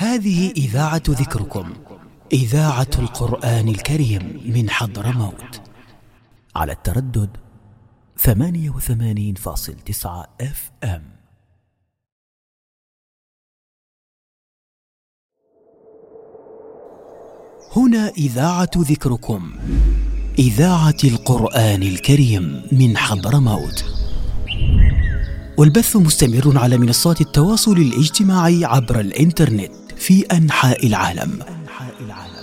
هذه إذاعة ذكركم، إذاعة القرآن الكريم من حضرموت، على التردد 88.9 FM. هنا إذاعة ذكركم، إذاعة القرآن الكريم من حضرموت، والبث مستمر على منصات التواصل الاجتماعي عبر الإنترنت في أنحاء العالم.